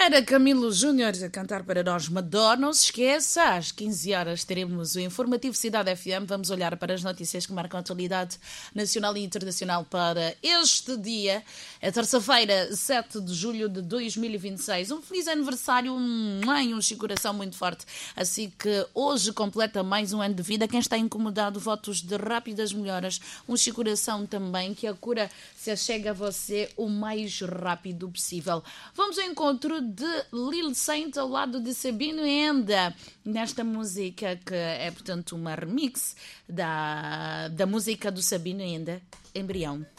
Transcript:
Era Camilo Júnior a cantar para nós Madonna. Não se esqueça, às 15 horas teremos o Informativo Cidade FM. Vamos olhar para as notícias que marcam a atualidade nacional e internacional para este dia. É terça-feira, 7 de julho de 2026. Um feliz aniversário, um coração muito forte. Assim que hoje completa mais um ano de vida. Quem está incomodado, votos de rápidas melhoras. Um coração também, que a cura se achega a você o mais rápido possível. Vamos ao encontro de Lil Saint ao lado de Sabino Enda, nesta música que é, portanto, uma remix da música do Sabino Enda, Embrião.